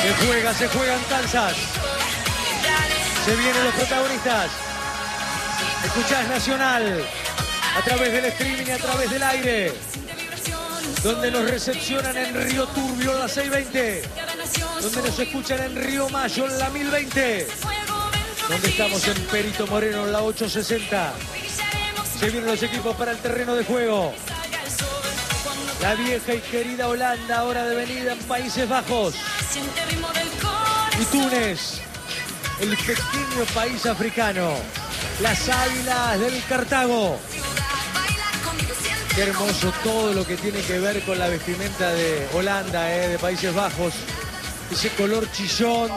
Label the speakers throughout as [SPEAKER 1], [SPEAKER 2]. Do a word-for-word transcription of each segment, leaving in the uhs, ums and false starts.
[SPEAKER 1] Se juega, se juega en Kansas. Se vienen los protagonistas. Escuchás Nacional a través del streaming y a través del aire, donde nos recepcionan en Río Turbio en la seiscientos veinte, donde nos escuchan en Río Mayo en la mil veinte, donde estamos en Perito Moreno en la ochocientos sesenta. Se vienen los equipos para el terreno de juego. La vieja y querida Holanda, ahora devenida en Países Bajos. Y Túnez, el pequeño país africano. Las Águilas del Cartago. Qué hermoso todo lo que tiene que ver con la vestimenta de Holanda, eh, de Países Bajos. Ese color chillón,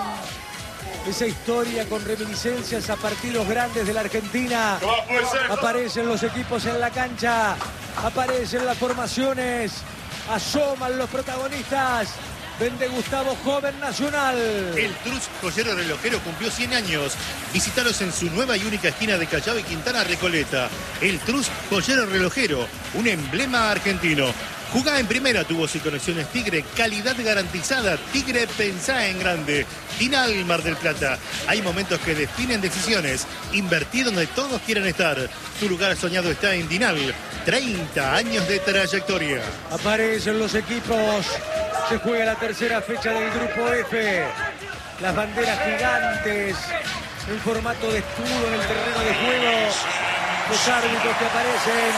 [SPEAKER 1] esa historia con reminiscencias a partidos grandes de la Argentina. Aparecen los equipos en la cancha, aparecen las formaciones, asoman los protagonistas. Vende Gustavo, joven Nacional.
[SPEAKER 2] El Trus Joyero Relojero cumplió cien años. Visítalos en su nueva y única esquina de Callao y Quintana Recoleta. El Trus Joyero Relojero, un emblema argentino. Jugá en primera, tubos y conexiones Tigre, calidad garantizada. Tigre, pensá en grande. Dinal Mar del Plata. Hay momentos que definen decisiones. Invertí donde todos quieren estar. Tu lugar soñado está en Dinal. treinta años de trayectoria.
[SPEAKER 1] Aparecen los equipos. Se juega la tercera fecha del Grupo F. Las banderas gigantes en formato de escudo en el terreno de juego. Los árbitros que aparecen.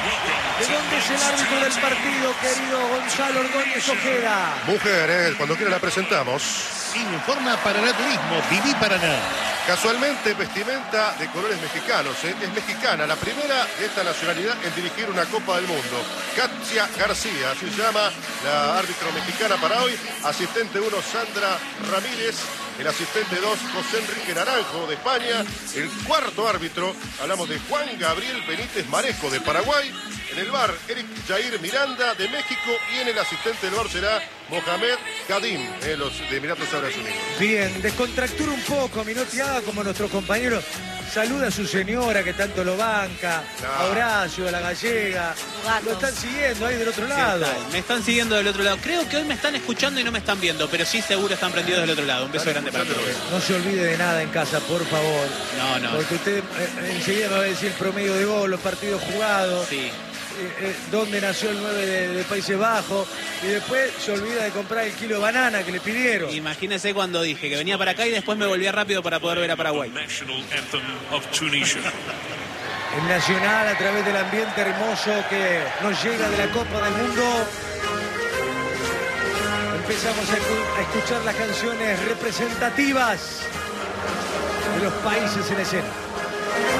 [SPEAKER 1] ¿De dónde es el árbitro del partido, querido Gonzalo Ordóñez Ojeda?
[SPEAKER 3] Mujer, eh, cuando quiera la presentamos.
[SPEAKER 2] Informa Paraná Turismo, Viví Paraná.
[SPEAKER 3] Casualmente, vestimenta de colores mexicanos. ¿eh? Es mexicana, la primera de esta nacionalidad en dirigir una Copa del Mundo. Katia García, así se llama la árbitro mexicana para hoy. Asistente uno, Sandra Ramírez. El asistente dos, José Enrique Naranjo, de España. El cuarto árbitro, hablamos de Juan Gabriel Benítez Marejo, de Paraguay. En el bar, Eric Jair Miranda, de México. Y en el asistente del bar será Mohamed Kadim, eh, los de Emiratos Árabes Unidos.
[SPEAKER 1] Bien, descontractura un poco, Minotti, haga como nuestros compañeros. Saluda a su señora que tanto lo banca, no. A Horacio, a la gallega. Gato. Lo están siguiendo ahí del otro lado.
[SPEAKER 4] Me están siguiendo del otro lado. Creo que hoy me están escuchando y no me están viendo, pero sí seguro están prendidos del otro lado. Un beso
[SPEAKER 3] Dale,
[SPEAKER 4] grande para todos.
[SPEAKER 1] No se olvide de nada en casa, por favor.
[SPEAKER 4] No, no.
[SPEAKER 1] Porque usted eh, enseguida me va a decir el promedio de gol, los partidos jugados.
[SPEAKER 4] Sí.
[SPEAKER 1] Eh, eh, dónde nació el nueve de, de Países Bajos, y después se olvida de comprar el kilo de banana que le pidieron.
[SPEAKER 4] Imagínese cuando dije que venía para acá y después me volvía rápido para poder ver a Paraguay.
[SPEAKER 1] El Nacional, a través del ambiente hermoso que nos llega de la Copa del Mundo, empezamos a, escu a escuchar las canciones representativas de los países en escena.